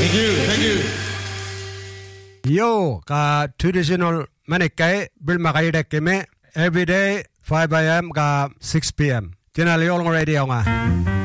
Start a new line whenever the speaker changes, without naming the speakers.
Thank you.
Yo ka traditional manikai bil makai dekeme every day 5 a.m. ka 6 p.m. Channel yong radio nga.